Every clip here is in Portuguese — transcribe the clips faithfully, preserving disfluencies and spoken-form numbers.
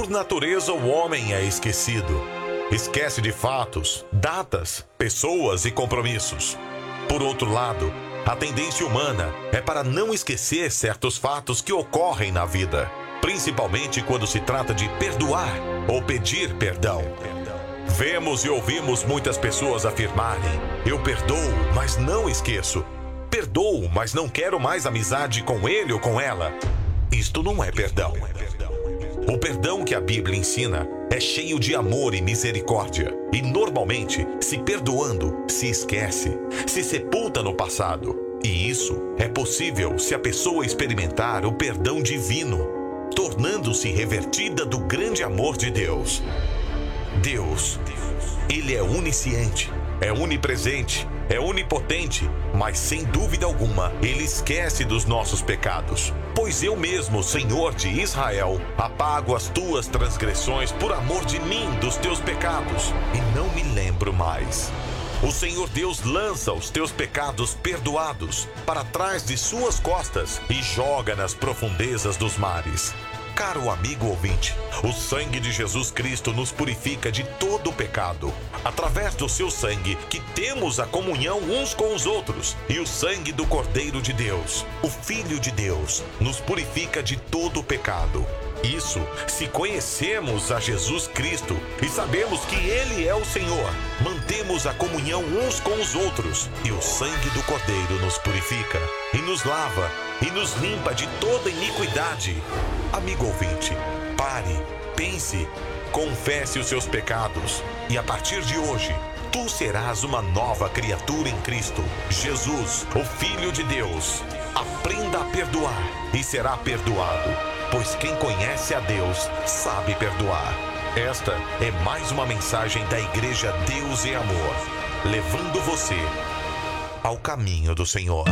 Por natureza, o homem é esquecido. Esquece de fatos, datas, pessoas e compromissos. Por outro lado, a tendência humana é para não esquecer certos fatos que ocorrem na vida, principalmente quando se trata de perdoar ou pedir perdão. Vemos e ouvimos muitas pessoas afirmarem: eu perdoo, mas não esqueço. Perdoo, mas não quero mais amizade com ele ou com ela. Isto não é perdão. O perdão que a Bíblia ensina é cheio de amor e misericórdia. E normalmente, se perdoando, se esquece, se sepulta no passado. E isso é possível se a pessoa experimentar o perdão divino, tornando-se revertida do grande amor de Deus. Deus, Ele é onisciente, é onipresente, é onipotente, mas sem dúvida alguma, Ele esquece dos nossos pecados. Pois eu mesmo, Senhor de Israel, apago as tuas transgressões por amor de mim, dos teus pecados, e não me lembro mais. O Senhor Deus lança os teus pecados perdoados para trás de suas costas e joga nas profundezas dos mares. Caro amigo ouvinte, o sangue de Jesus Cristo nos purifica de todo o pecado. Através do seu sangue que temos a comunhão uns com os outros. E o sangue do Cordeiro de Deus, o Filho de Deus, nos purifica de todo o pecado. Isso se conhecemos a Jesus Cristo e sabemos que Ele é o Senhor. Mantemos a comunhão uns com os outros. E o sangue do Cordeiro nos purifica e nos lava e nos limpa de toda iniquidade. Amigo ouvinte, pare, pense, confesse os seus pecados e a partir de hoje, tu serás uma nova criatura em Cristo. Jesus, o Filho de Deus. Aprenda a perdoar e será perdoado, pois quem conhece a Deus sabe perdoar. Esta é mais uma mensagem da Igreja Deus e Amor, levando você ao caminho do Senhor.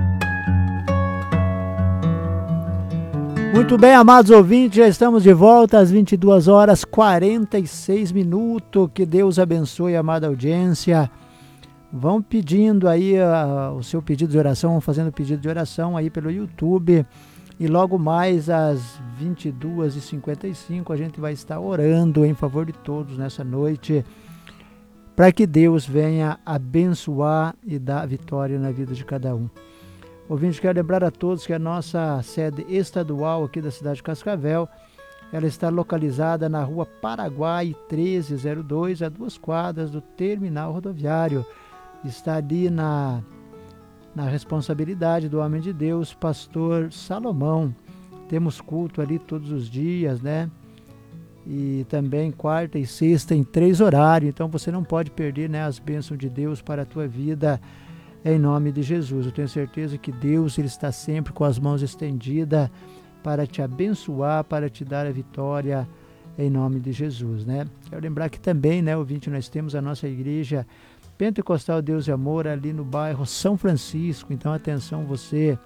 Muito bem, amados ouvintes, já estamos de volta às vinte e duas horas e quarenta e seis minutos. Que Deus abençoe a amada audiência. Vão pedindo aí uh, o seu pedido de oração, vão fazendo pedido de oração aí pelo YouTube. E logo mais às vinte e duas e cinquenta e cinco a gente vai estar orando em favor de todos nessa noite, para que Deus venha abençoar e dar vitória na vida de cada um. Ouvinte, quero lembrar a todos que a nossa sede estadual aqui da cidade de Cascavel, ela está localizada na rua Paraguai treze zero dois, a duas quadras do terminal rodoviário. Está ali na, na responsabilidade do homem de Deus, pastor Salomão. Temos culto ali todos os dias, né? E também quarta e sexta em três horários. Então você não pode perder, né, as bênçãos de Deus para a tua vida. Em nome de Jesus, eu tenho certeza que Deus ele está sempre com as mãos estendidas para te abençoar, para te dar a vitória em nome de Jesus, né? Quero lembrar que também, né, ouvinte, nós temos a nossa igreja Pentecostal Deus e Amor ali no bairro São Francisco. Então atenção, você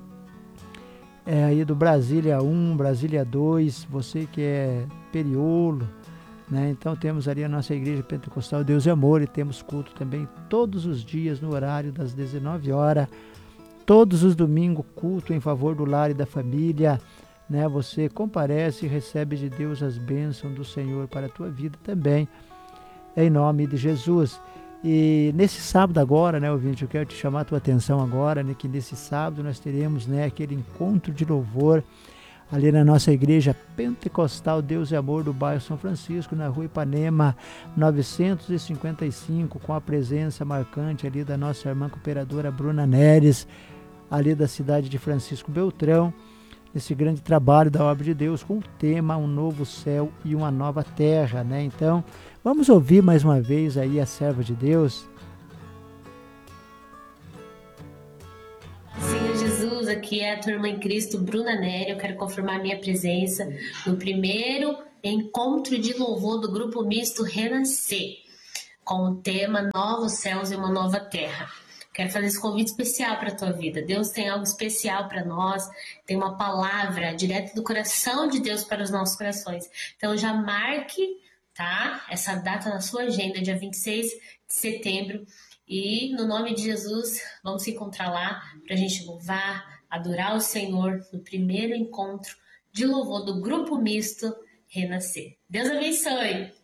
é aí do Brasília um, Brasília dois, você que é Periolo, né? Então temos ali a nossa igreja Pentecostal Deus e Amor e temos culto também todos os dias no horário das dezenove horas, todos os domingos culto em favor do lar e da família, né? Você comparece e recebe de Deus as bênçãos do Senhor para a tua vida também, em nome de Jesus. E nesse sábado agora, né, ouvinte, eu quero te chamar a tua atenção agora, né, que nesse sábado nós teremos, né, aquele encontro de louvor ali na nossa igreja Pentecostal Deus e Amor do bairro São Francisco, na rua Ipanema novecentos e cinquenta e cinco, com a presença marcante ali da nossa irmã cooperadora Bruna Neres, ali da cidade de Francisco Beltrão, nesse grande trabalho da obra de Deus, com o tema Um Novo Céu e Uma Nova Terra, né? Então, vamos ouvir mais uma vez aí a serva de Deus. Senhor Jesus, aqui é a tua irmã em Cristo, Bruna Nery. Eu quero confirmar minha presença no primeiro encontro de louvor do Grupo Misto Renascer, com o tema Novos Céus e Uma Nova Terra. Quero fazer esse convite especial para a tua vida. Deus tem algo especial para nós, tem uma palavra direto do coração de Deus para os nossos corações. Então já marque, tá, essa data na sua agenda, dia vinte e seis de setembro. E no nome de Jesus, vamos se encontrar lá para a gente louvar, adorar o Senhor no primeiro encontro de louvor do Grupo Misto Renascer. Deus abençoe!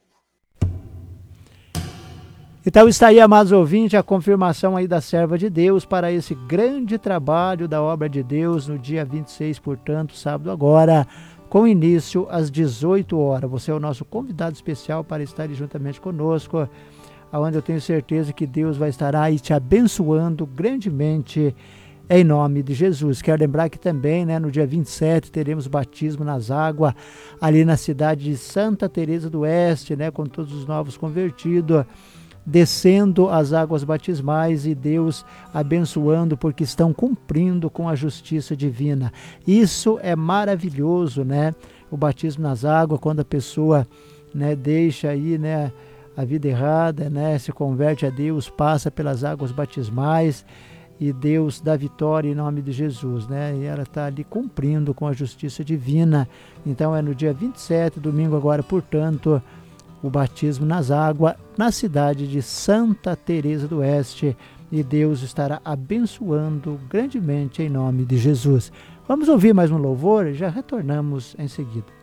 Então está aí, amados ouvintes, a confirmação aí da serva de Deus para esse grande trabalho da obra de Deus no dia vinte e seis, portanto, sábado agora, com início às dezoito horas. Você é o nosso convidado especial para estar juntamente conosco, onde eu tenho certeza que Deus vai estar aí te abençoando grandemente em nome de Jesus. Quero lembrar que também, né, no dia vinte e sete, teremos batismo nas águas ali na cidade de Santa Teresa do Oeste, né, com todos os novos convertidos, descendo as águas batismais e Deus abençoando porque estão cumprindo com a justiça divina. Isso é maravilhoso, né? O batismo nas águas, quando a pessoa, né, deixa aí, né, a vida errada, né, se converte a Deus, passa pelas águas batismais e Deus dá vitória em nome de Jesus, né? E ela está ali cumprindo com a justiça divina. Então é no dia vinte e sete, domingo agora, portanto, o batismo nas águas na cidade de Santa Teresa do Oeste, e Deus estará abençoando grandemente em nome de Jesus. Vamos ouvir mais um louvor e já retornamos em seguida.